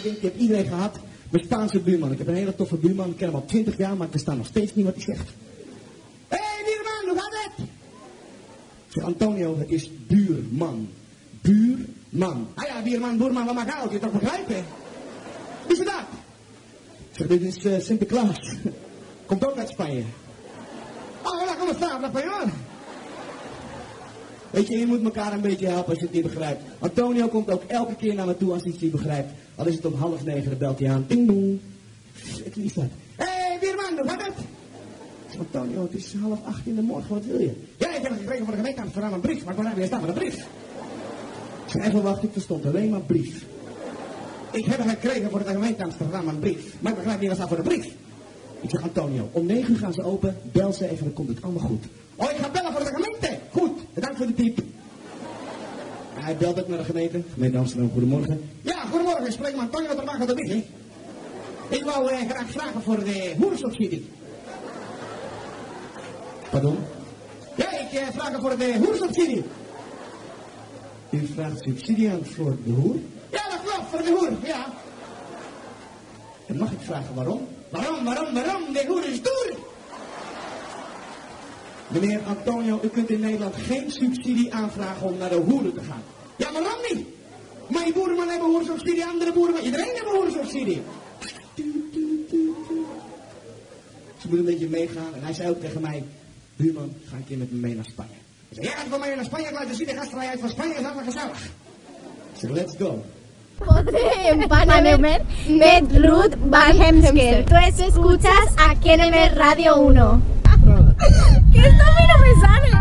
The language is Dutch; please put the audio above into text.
Ik heb iedereen gehad. Mijn Spaanse buurman. Ik heb een hele toffe buurman. Ik ken hem al 20 jaar, maar ik versta nog steeds niet wat hij zegt. Hé, buurman, hoe gaat het? Ik zeg, Antonio, het is buurman. Buurman. Ah ja, buurman, wat maakt uit? Je toch begrijpen? Wie is dat? Ik zeg, dit is Sinterklaas. Komt ook uit Spanje. Oh, daar komt staan, dat van jou. Weet je moet elkaar een beetje helpen als je het niet begrijpt. Antonio komt ook elke keer naar me toe als hij het niet begrijpt. Al is het om 8:30, dan belt hij aan. Ding dong. Wie is dat? Hé, buurman, hoe gaat het? Antonio, het is 7:30 in de morgen, wat wil je? Ja, ik heb gekregen van de gemeente Amsterdam een brief, maar ik begrijp, jij staat met een brief. Ik zei, even wachten, ik verstond alleen maar brief. Ik heb gekregen voor de gemeente Amsterdam een brief, maar ik begrijp niet wat staat voor de brief. Ik zeg, Antonio, om 9 uur gaan ze open, bel ze even, dan komt het allemaal goed. Oh, ik ga bellen voor de gemeente. Goed, bedankt voor de tip. Hij belt ook naar de gemeente. Gemeente Amsterdam, goedemorgen. Ja, goedemorgen, ik spreek met Antonio, wat er maakt dat is, hè? Ik wou graag vragen voor de hoerensubsidie. Pardon? Ja, ik vraag voor de hoersubsidie. U vraagt subsidie aan voor de hoer? Ja, dat klopt, voor de hoer, ja. En mag ik vragen waarom? Waarom? De hoer is stoer. Meneer Antonio, u kunt in Nederland geen subsidie aanvragen om naar de hoeren te gaan. Ja, waarom niet? Mijn boerenman hebben hoersubsidie, andere boerenman, iedereen heeft een hoersubsidie. Ze moeten een beetje meegaan en hij zei ook tegen mij, buurman, ga een keer met me mee naar Spanje. Ik zei, jij gaat met mij naar Spanje, ik laat je zien, de gastvrijheid van Spanje is allemaal gezellig. Ik zei, let's go. En Panamá met Ruth Van Hemsker. Tú escuchas a KNM Radio 1. ¿Qué está? Mira, me sale.